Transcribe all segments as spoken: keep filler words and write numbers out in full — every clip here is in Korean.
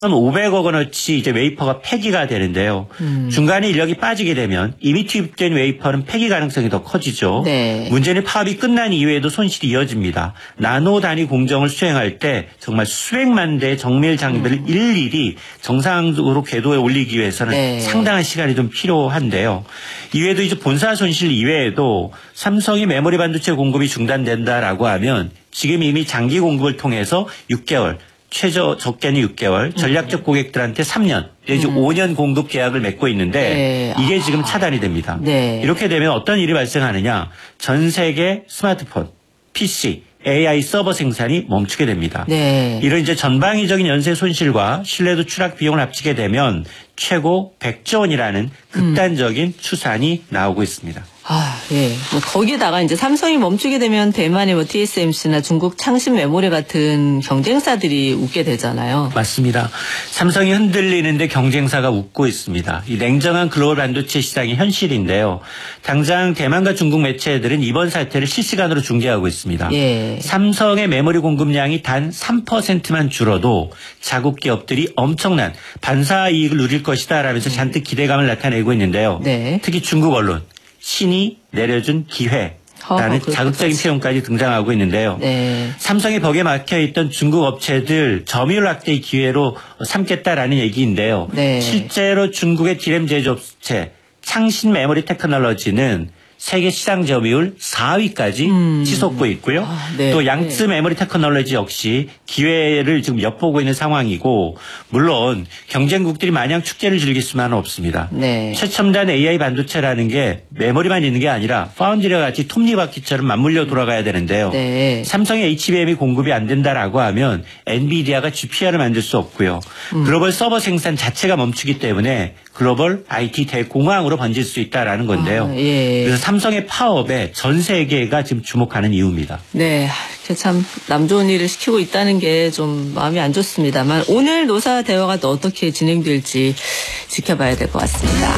오백억 원어치 이제 웨이퍼가 폐기가 되는데요. 음. 중간에 인력이 빠지게 되면 이미 투입된 웨이퍼는 폐기 가능성이 더 커지죠. 네. 문제는 파업이 끝난 이후에도 손실이 이어집니다. 나노 단위 공정을 수행할 때 정말 수백만 대의 정밀 장비를 음. 일일이 정상적으로 궤도에 올리기 위해서는 네. 상당한 시간이 좀 필요한데요. 이외에도 이제 본사 손실 이외에도 삼성이 메모리 반도체 공급이 중단된다라고 하면 지금 이미 장기 공급을 통해서 육 개월 최저 적게는 육 개월, 전략적 고객들한테 삼 년, 이제 음. 오 년 공급 계약을 맺고 있는데 네. 이게 지금 차단이 됩니다. 네. 이렇게 되면 어떤 일이 발생하느냐. 전 세계 스마트폰, 피씨, 에이아이 서버 생산이 멈추게 됩니다. 네. 이런 이제 전방위적인 연쇄 손실과 신뢰도 추락 비용을 합치게 되면 최고 백조 원이라는 극단적인 음. 추산이 나오고 있습니다. 아, 예. 뭐 거기다가 이제 삼성이 멈추게 되면 대만의 뭐 티에스엠씨나 중국 창신 메모리 같은 경쟁사들이 웃게 되잖아요. 맞습니다. 삼성이 흔들리는데 경쟁사가 웃고 있습니다. 이 냉정한 글로벌 반도체 시장의 현실인데요. 당장 대만과 중국 매체들은 이번 사태를 실시간으로 중계하고 있습니다. 예. 삼성의 메모리 공급량이 단 삼 퍼센트만 줄어도 자국 기업들이 엄청난 반사 이익을 누릴 것이다라면서 잔뜩 기대감을 나타내고 있는데요. 네. 특히 중국 언론. 신이 내려준 기회라는 허허, 자극적인 표현까지 등장하고 있는데요. 네. 삼성의 벽에 막혀있던 중국 업체들 점유율 확대의 기회로 삼겠다라는 얘기인데요. 네. 실제로 중국의 디램 제조업체 창신 메모리 테크놀로지는 세계 시장 점유율 사 위까지 음. 치솟고 있고요. 아, 네. 또 양쯔 메모리 테크놀로지 역시 기회를 지금 엿보고 있는 상황이고 물론 경쟁국들이 마냥 축제를 즐길 수만은 없습니다. 네. 최첨단 에이아이 반도체라는 게 메모리만 있는 게 아니라 파운드리와 같이 톱니바퀴처럼 맞물려 돌아가야 되는데요. 네. 삼성의 에이치비엠이 공급이 안 된다라고 하면 엔비디아가 지피유를 만들 수 없고요. 음. 글로벌 서버 생산 자체가 멈추기 때문에 글로벌 아이티 대공황으로 번질 수 있다라는 건데요. 아, 예. 그래서 삼성의 파업에 전 세계가 지금 주목하는 이유입니다. 네, 참 남 좋은 일을 시키고 있다는 게 좀 마음이 안 좋습니다만 오늘 노사 대화가 또 어떻게 진행될지 지켜봐야 될 것 같습니다.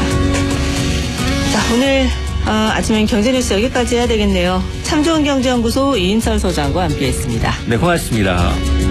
자, 오늘 아, 아침엔 경제뉴스 여기까지 해야 되겠네요. 참 좋은 경제연구소 이인철 소장과 함께했습니다. 네, 고맙습니다.